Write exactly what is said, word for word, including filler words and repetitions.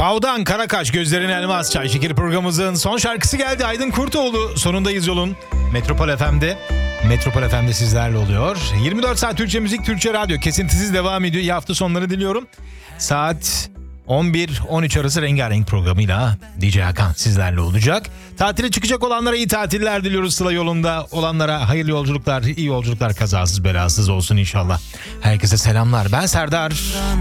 Pavdan Karakaş, Gözlerin Elmas, Çay Şekeri programımızın son şarkısı geldi. Aydın Kurtoğlu, Sonundayız Yolun. Metropol F M'de. Metropol F M'de sizlerle oluyor. yirmi dört saat Türkçe müzik, Türkçe radyo kesintisiz devam ediyor. İyi hafta sonları diliyorum. Saat on bir on üç arası Rengarenk programıyla D J Hakan sizlerle olacak. Tatile çıkacak olanlara iyi tatiller diliyoruz. Sıla yolunda olanlara hayırlı yolculuklar, iyi yolculuklar, kazasız belasız olsun inşallah. Herkese selamlar. Ben Serdar.